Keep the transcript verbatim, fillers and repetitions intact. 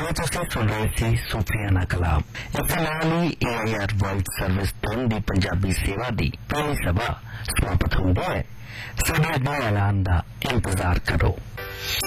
ਇਹ ਤੁਸੀਂ ਸੁਣ ਰਹੇ ਸੀ ਸੂਫੀਆਨਾ ਕਲਾਮ। ਇਸ ਨਾਲ ਹੀ ਏ ਆਈ ਆਰ ਵਰਲਡ ਸਰਵਿਸ ਤਿੰਨ ਦੀ ਪੰਜਾਬੀ ਸੇਵਾ ਦੀ ਪਹਿਲੀ ਸਭਾ ਸਮਾਪਤ ਹੁੰਦੀ ਹੈ। ਸਾਡੇ ਅਗਲੇ ਐਲਾਨ ਦਾ ਇੰਤਜ਼ਾਰ ਕਰੋ।